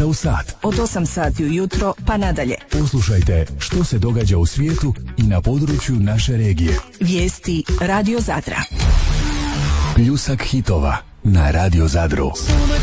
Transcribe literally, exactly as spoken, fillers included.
čitav sat. Od osam sati ujutro pa nadalje. Poslušajte što se događa u svijetu i na području naše regije. Vijesti Radio Zadra. Pljusak hitova na Radio Zadru.